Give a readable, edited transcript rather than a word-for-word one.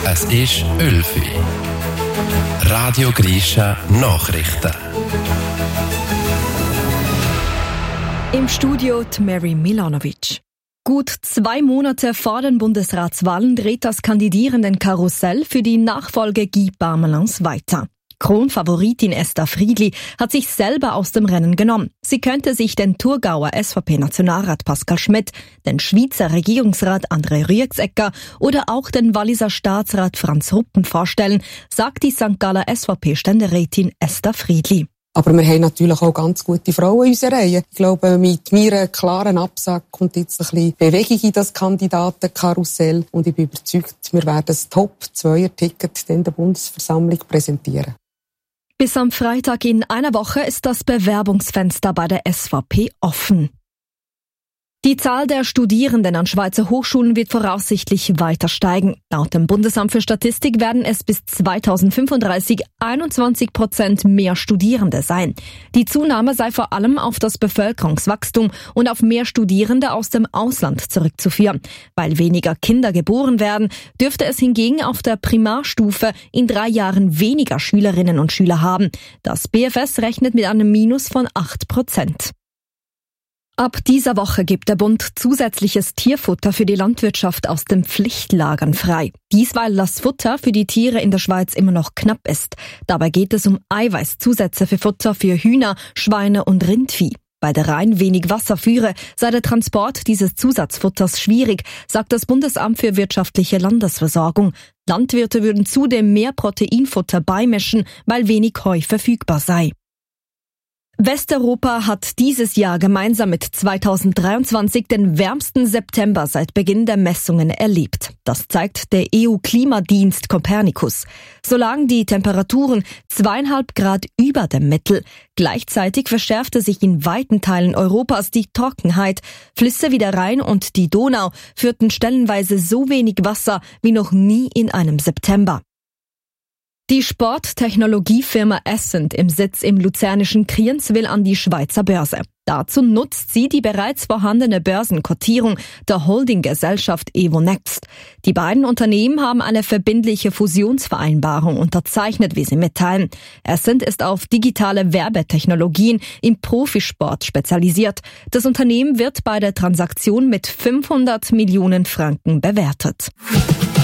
Es ist 11 Uhr. Radio Grisha Nachrichten. Im Studio Mary Milanovic. Gut 2 Monate vor den Bundesratswahlen dreht das Kandidierendenkarussell für die Nachfolge Guy Parmelins weiter. Kronfavoritin Esther Friedli hat sich selber aus dem Rennen genommen. Sie könnte sich den Thurgauer SVP-Nationalrat Pascal Schmidt, den Schweizer Regierungsrat André Rüegsegger oder auch den Walliser Staatsrat Franz Ruppen vorstellen, sagt die St. Galler SVP-Ständerätin Esther Friedli. Aber wir haben natürlich auch ganz gute Frauen in unserer Reihe. Ich glaube, mit meiner klaren Absage kommt jetzt ein bisschen Bewegung in das Kandidatenkarussell. Und ich bin überzeugt, wir werden das Top-2er-Ticket in der Bundesversammlung präsentieren. Bis am Freitag in einer Woche ist das Bewerbungsfenster bei der SVP offen. Die Zahl der Studierenden an Schweizer Hochschulen wird voraussichtlich weiter steigen. Laut dem Bundesamt für Statistik werden es bis 2035 21% mehr Studierende sein. Die Zunahme sei vor allem auf das Bevölkerungswachstum und auf mehr Studierende aus dem Ausland zurückzuführen. Weil weniger Kinder geboren werden, dürfte es hingegen auf der Primarstufe in 3 Jahren weniger Schülerinnen und Schüler haben. Das BFS rechnet mit einem Minus von 8%. Ab dieser Woche gibt der Bund zusätzliches Tierfutter für die Landwirtschaft aus den Pflichtlagern frei. Dies, weil das Futter für die Tiere in der Schweiz immer noch knapp ist. Dabei geht es um Eiweißzusätze für Futter für Hühner, Schweine und Rindvieh. Weil der Rhein wenig Wasser führe, sei der Transport dieses Zusatzfutters schwierig, sagt das Bundesamt für wirtschaftliche Landesversorgung. Landwirte würden zudem mehr Proteinfutter beimischen, weil wenig Heu verfügbar sei. Westeuropa hat dieses Jahr gemeinsam mit 2023 den wärmsten September seit Beginn der Messungen erlebt. Das zeigt der EU-Klimadienst Copernicus. So lagen die Temperaturen 2,5 Grad über dem Mittel. Gleichzeitig verschärfte sich in weiten Teilen Europas die Trockenheit. Flüsse wie der Rhein und die Donau führten stellenweise so wenig Wasser wie noch nie in einem September. Die Sporttechnologiefirma Essent im Sitz im luzernischen Kriens will an die Schweizer Börse. Dazu nutzt sie die bereits vorhandene Börsenkotierung der Holdinggesellschaft Evonext. Die beiden Unternehmen haben eine verbindliche Fusionsvereinbarung unterzeichnet, wie sie mitteilen. Essent ist auf digitale Werbetechnologien im Profisport spezialisiert. Das Unternehmen wird bei der Transaktion mit 500 Millionen Franken bewertet.